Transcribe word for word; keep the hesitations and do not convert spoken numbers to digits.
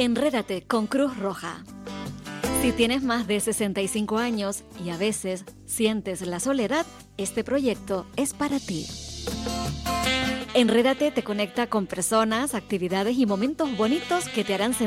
Enrédate con Cruz Roja. Si tienes más de sesenta y cinco años y a veces sientes la soledad, este proyecto es para ti. Enrédate te conecta con personas, actividades y momentos bonitos que te harán sentir